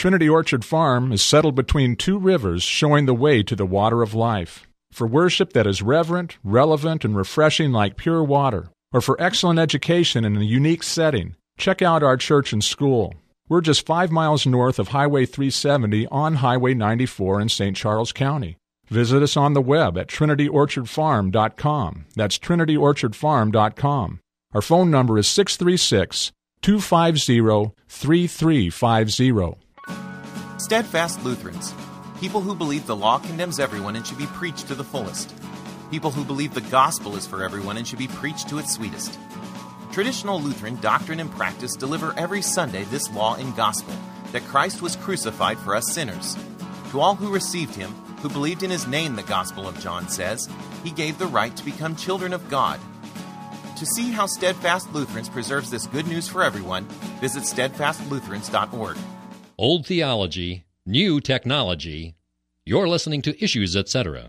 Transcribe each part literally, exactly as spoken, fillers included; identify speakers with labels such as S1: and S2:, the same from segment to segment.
S1: Trinity Orchard Farm is settled between two rivers, showing the way to the water of life. For worship that is reverent, relevant, and refreshing like pure water, or for excellent education in a unique setting, check out our church and school. We're just five miles north of Highway three seventy on Highway ninety-four in Saint Charles County. Visit us on the web at trinity orchard farm dot com. That's trinity orchard farm dot com. Our phone number is six three six, two five zero, three three five zero.
S2: Steadfast Lutherans, people who believe the law condemns everyone and should be preached to the fullest. People who believe the gospel is for everyone and should be preached to its sweetest. Traditional Lutheran doctrine and practice deliver every Sunday this law and gospel, that Christ was crucified for us sinners. To all who received him, who believed in his name, the Gospel of John says, he gave the right to become children of God. To see how Steadfast Lutherans preserves this good news for everyone, visit steadfast lutherans dot org.
S3: Old theology, new technology. You're listening to Issues, et cetera.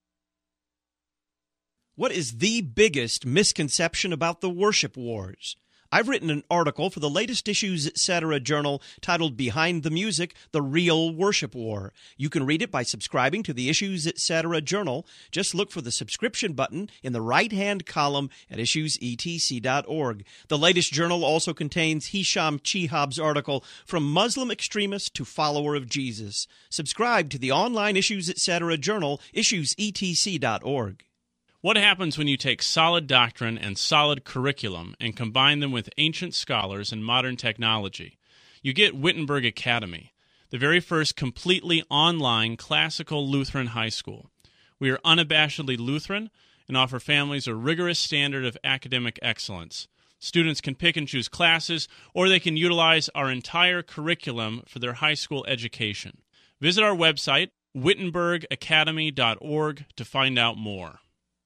S4: What is the biggest misconception about the worship wars? I've written an article for the latest Issues, et cetera journal titled Behind the Music, The Real Worship War. You can read it by subscribing to the Issues, et cetera journal. Just look for the subscription button in the right-hand column at issues e t c dot org. The latest journal also contains Hisham Chihab's article, From Muslim Extremist to Follower of Jesus. Subscribe to the online Issues, et cetera journal, issues e t c dot org.
S5: What happens when you take solid doctrine and solid curriculum and combine them with ancient scholars and modern technology? You get Wittenberg Academy, the very first completely online classical Lutheran high school. We are unabashedly Lutheran and offer families a rigorous standard of academic excellence. Students can pick and choose classes, or they can utilize our entire curriculum for their high school education. Visit our website, wittenberg academy dot org, to find out more.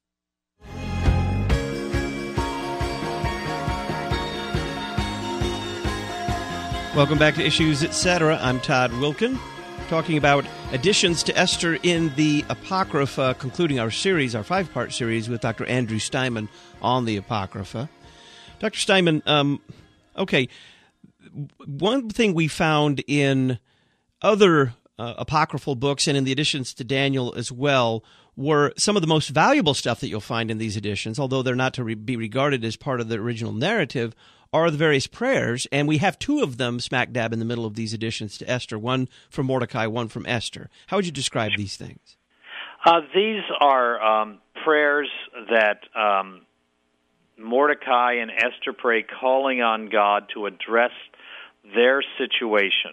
S4: Welcome back to Issues, et cetera. I'm Todd Wilkin, talking about additions to Esther in the Apocrypha, concluding our series, our five-part series, with Doctor Andrew Steinman on the Apocrypha. Doctor Steinman, um, okay, one thing we found in other uh, apocryphal books and in the additions to Daniel as well were some of the most valuable stuff that you'll find in these editions, although they're not to re- be regarded as part of the original narrative, are the various prayers, and we have two of them smack dab in the middle of these additions to Esther, one from Mordecai, one from Esther. How would you describe these things?
S6: Uh, these are um, prayers that um, Mordecai and Esther pray, calling on God to address their situation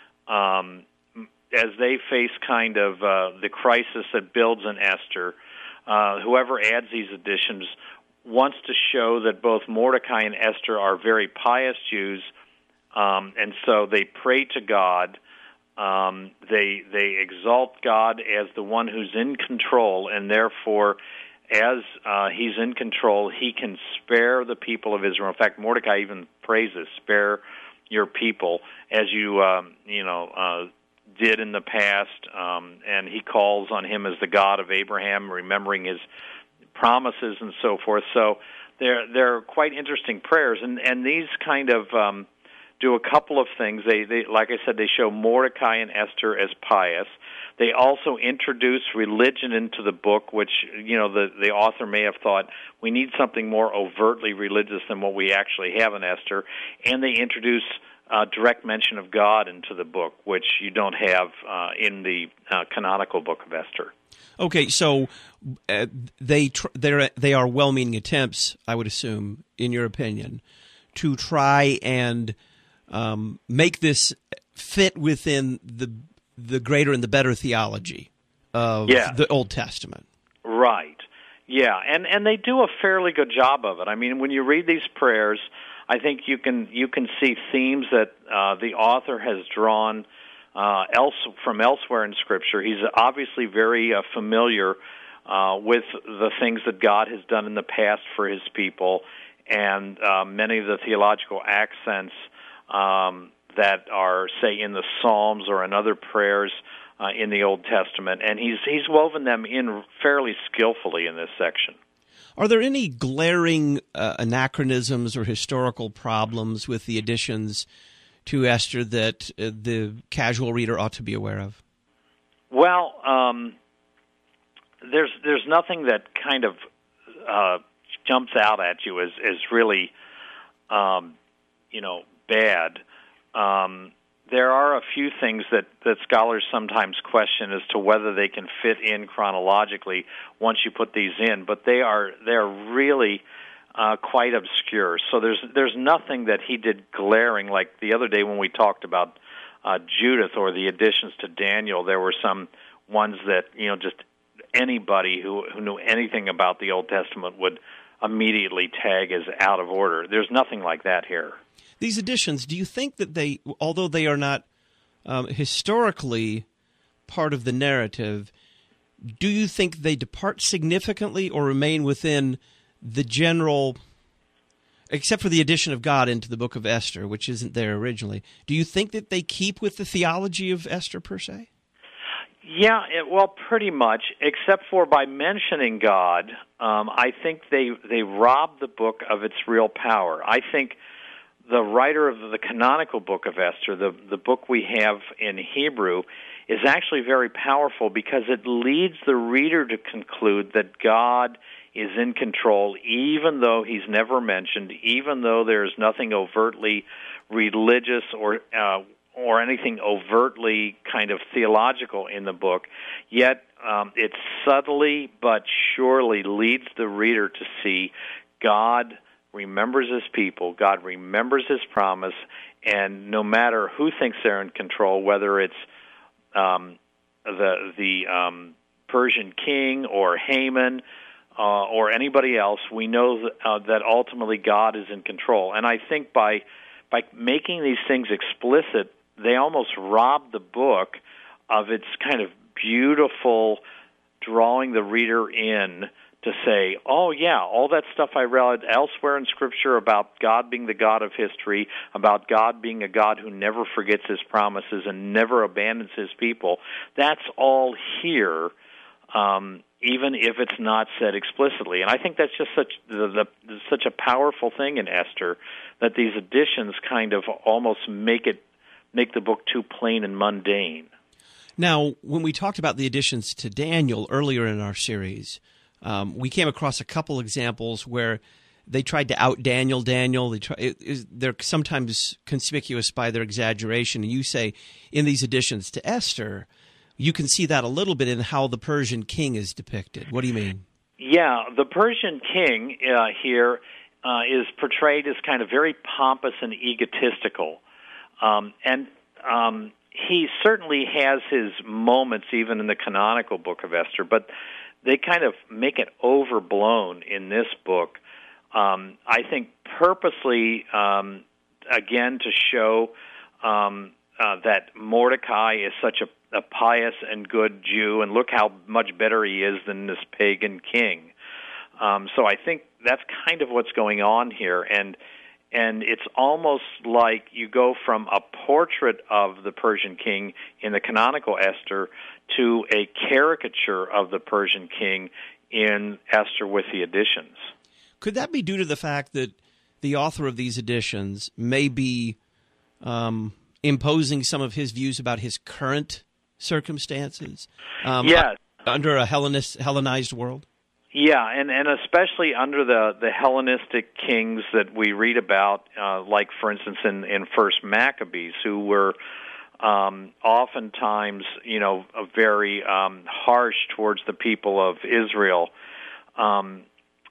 S6: um, as they face kind of uh, the crisis that builds in Esther. Uh, whoever adds these additions wants to show that both Mordecai and Esther are very pious Jews, um, and so they pray to God. Um, they they exalt God as the one who's in control, and therefore, as uh, he's in control, he can spare the people of Israel. In fact, Mordecai even prays this, spare your people, as you um, you know uh, did in the past, um, and he calls on him as the God of Abraham, remembering his promises and so forth. So they're they're quite interesting prayers, and and these kind of um, do a couple of things. They they like I said, they show Mordecai and Esther as pious. They also introduce religion into the book, which you know the the author may have thought we need something more overtly religious than what we actually have in Esther, and they introduce uh, direct mention of God into the book, which you don't have uh, in the uh, canonical book of Esther.
S4: Okay, so uh, they tr- they're, they are well-meaning attempts, I would assume, in your opinion, to try and um, make this fit within the the greater and the better theology of
S6: yeah.
S4: the Old Testament.
S6: Right. Yeah, and and they do a fairly good job of it. I mean, when you read these prayers, I think you can you can see themes that uh, the author has drawn Uh, else from elsewhere in Scripture. He's obviously very uh, familiar uh, with the things that God has done in the past for his people, and uh, many of the theological accents um, that are, say, in the Psalms or in other prayers uh, in the Old Testament, and he's he's woven them in fairly skillfully in this section.
S4: Are there any glaring uh, anachronisms or historical problems with the additions to Esther that uh, the casual reader ought to be aware of?
S6: Well, um, there's there's nothing that kind of uh, jumps out at you as as really, um, you know, bad. Um, there are a few things that, that scholars sometimes question as to whether they can fit in chronologically once you put these in, but they are they're really uh, quite obscure. So there's there's nothing that he did glaring, like the other day when we talked about uh, Judith or the additions to Daniel. There were some ones that, you know, just anybody who, who knew anything about the Old Testament would immediately tag as out of order. There's nothing like that here.
S4: These additions, do you think that they, although they are not um, historically part of the narrative, do you think they depart significantly or remain within the general, except for the addition of God into the book of Esther, which isn't there originally, do you think that they keep with the theology of Esther per se?
S6: Yeah, it, well, pretty much, except for by mentioning God, um, I think they they rob the book of its real power. I think the writer of the canonical book of Esther, the, the book we have in Hebrew, is actually very powerful because it leads the reader to conclude that God is in control, even though he's never mentioned, even though there's nothing overtly religious or uh, or anything overtly kind of theological in the book, yet um, it subtly but surely leads the reader to see God remembers his people, God remembers his promise, and no matter who thinks they're in control, whether it's um, the the um, Persian king or Haman uh, or anybody else, we know that, uh, that ultimately God is in control. And I think by by making these things explicit, they almost rob the book of its kind of beautiful drawing the reader in to say, oh, yeah, all that stuff I read elsewhere in Scripture about God being the God of history, about God being a God who never forgets his promises and never abandons his people, that's all here, um, even if it's not said explicitly. And I think that's just such the, the, such a powerful thing in Esther that these additions kind of almost make it make the book too plain and mundane.
S4: Now, when we talked about the additions to Daniel earlier in our series, um, we came across a couple examples where they tried to out Daniel Daniel. They try, it, it, they're sometimes conspicuous by their exaggeration. And you say in these additions to Esther, you can see that a little bit in how the Persian king is depicted. What do you mean?
S6: Yeah, the Persian king uh, here uh, is portrayed as kind of very pompous and egotistical. Um, and um, he certainly has his moments even in the canonical book of Esther, but they kind of make it overblown in this book. Um, I think purposely, um, again, to show um, uh, that Mordecai is such a, a pious and good Jew, and look how much better he is than this pagan king. Um, so I think that's kind of what's going on here, and And it's almost like you go from a portrait of the Persian king in the canonical Esther to a caricature of the Persian king in Esther with the additions.
S4: Could that be due to the fact that the author of these additions may be um, imposing some of his views about his current circumstances um,
S6: yes.
S4: under a Hellenist, Hellenized world?
S6: Yeah, and, and especially under the, the Hellenistic kings that we read about, uh, like, for instance, in, in First Maccabees, who were um, oftentimes, you know, very um, harsh towards the people of Israel. Um,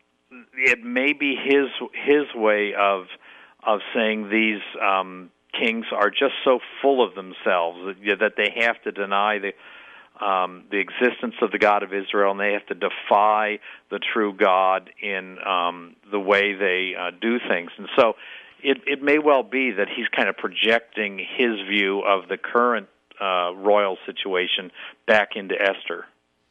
S6: it may be his his way of of saying these um, kings are just so full of themselves that, that they have to deny the Um, the existence of the God of Israel, and they have to defy the true God in um, the way they uh, do things. And so it, it may well be that he's kind of projecting his view of the current uh, royal situation back into Esther.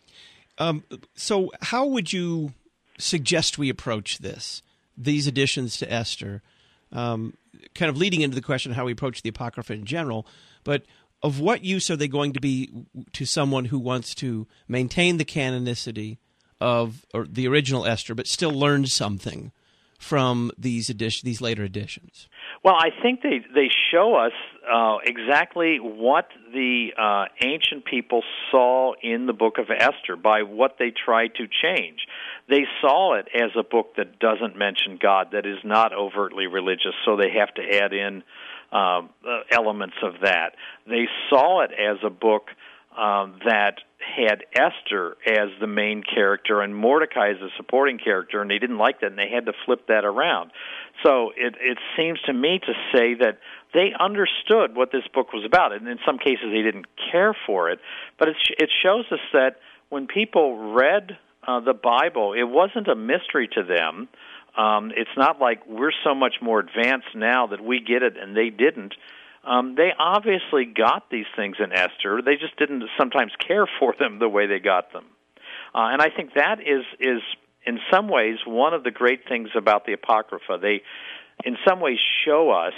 S4: Um, so how would you suggest we approach this, these additions to Esther, um, kind of leading into the question of how we approach the Apocrypha in general, but of what use are they going to be to someone who wants to maintain the canonicity of or the original Esther, but still learn something from these edition, these later editions?
S6: Well, I think they they show us uh, exactly what the uh, ancient people saw in the book of Esther by what they tried to change. They saw it as a book that doesn't mention God, that is not overtly religious, so they have to add in uh, elements of that. They saw it as a book um, that had Esther as the main character and Mordecai as a supporting character, and they didn't like that, and they had to flip that around. So it, it seems to me to say that they understood what this book was about, and in some cases they didn't care for it, but it, it shows us that when people read uh, the Bible, it wasn't a mystery to them. Um, it's not like we're so much more advanced now that we get it and they didn't. Um, they obviously got these things in Esther. They just didn't sometimes care for them the way they got them. Uh, and I think that is, is, in some ways, one of the great things about the Apocrypha. They, in some ways, show us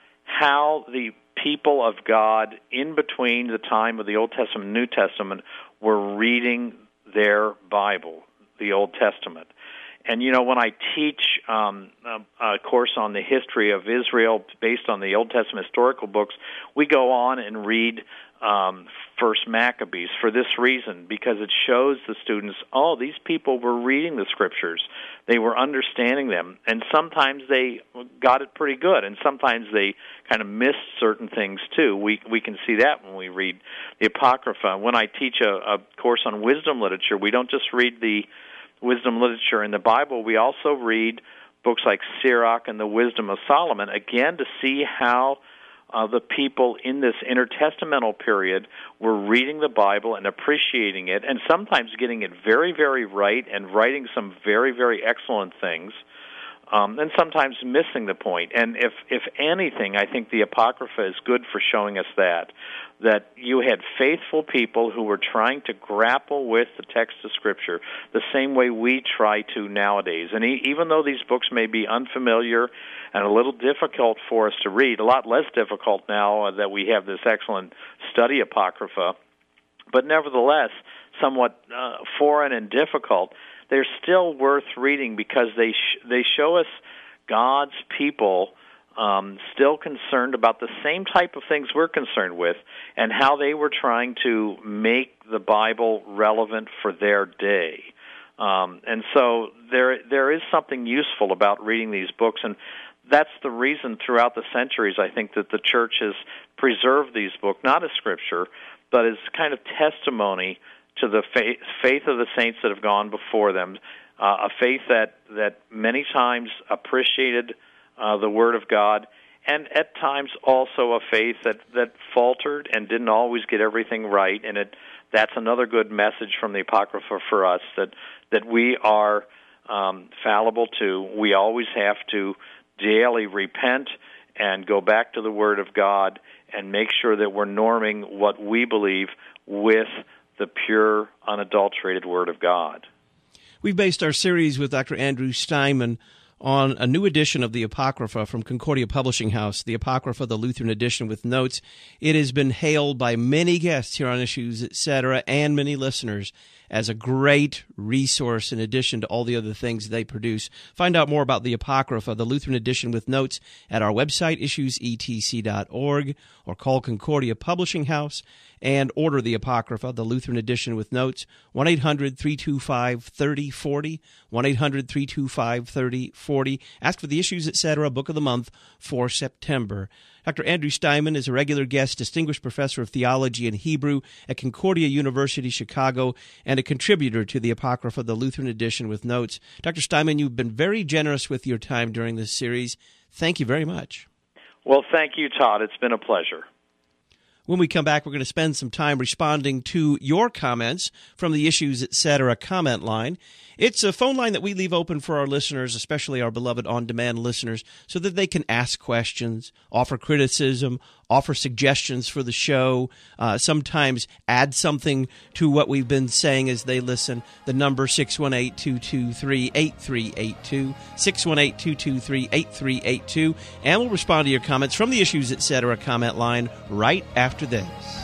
S6: how the people of God, in between the time of the Old Testament and New Testament, were reading their Bible, the Old Testament. And, you know, when I teach um, a, a course on the history of Israel based on the Old Testament historical books, we go on and read um, First Maccabees for this reason, because it shows the students, oh, these people were reading the Scriptures. They were understanding them. And sometimes they got it pretty good, and sometimes they kind of missed certain things, too. We we can see that when we read the Apocrypha. When I teach a, a course on wisdom literature, we don't just read the wisdom literature in the Bible, we also read books like Sirach and the Wisdom of Solomon, again, to see how uh, the people in this intertestamental period were reading the Bible and appreciating it, and sometimes getting it very, very right and writing some very, very excellent things, um, and sometimes missing the point. And if, if anything, I think the Apocrypha is good for showing us that, that you had faithful people who were trying to grapple with the text of Scripture the same way we try to nowadays. And e- even though these books may be unfamiliar and a little difficult for us to read, a lot less difficult now uh, that we have this excellent study Apocrypha, but nevertheless somewhat uh, foreign and difficult, they're still worth reading because they sh- they show us God's people Um, still concerned about the same type of things we're concerned with, and how they were trying to make the Bible relevant for their day. Um, and so there there is something useful about reading these books, and that's the reason throughout the centuries I think that the Church has preserved these books, not as Scripture, but as kind of testimony to the faith, faith of the saints that have gone before them, uh, a faith that, that many times appreciated Uh, the Word of God, and at times also a faith that, that faltered and didn't always get everything right. And it that's another good message from the Apocrypha for us, that, that we are um, fallible too. We always have to daily repent and go back to the Word of God and make sure that we're norming what we believe with the pure, unadulterated Word of God.
S4: We've based our series with Doctor Andrew Steinman on a new edition of the Apocrypha from Concordia Publishing House, the Apocrypha, the Lutheran edition with notes. It has been hailed by many guests here on Issues, et cetera, and many listeners as a great resource in addition to all the other things they produce. Find out more about the Apocrypha, the Lutheran edition with notes, at our website, issues e t c dot org, or call Concordia Publishing House and order the Apocrypha, the Lutheran edition with notes, one eight hundred three two five three oh four oh, one eight hundred three two five three oh four oh. Ask for the Issues, et cetera, Book of the Month for September. Doctor Andrew Steinman is a regular guest, distinguished professor of theology and Hebrew at Concordia University, Chicago, and a contributor to the Apocrypha, the Lutheran edition with notes. Doctor Steinman, you've been very generous with your time during this series. Thank you very much.
S6: Well, thank you, Todd. It's been a pleasure.
S4: When we come back, we're going to spend some time responding to your comments from the Issues, et cetera comment line. It's a phone line that we leave open for our listeners, especially our beloved on-demand listeners, so that they can ask questions, offer criticism, offer suggestions for the show, uh, sometimes add something to what we've been saying as they listen. The number, six one eight, two two three, eight three eight two, six one eight, two two three, eight three eight two, and we'll respond to your comments from the Issues, et cetera comment line right after this.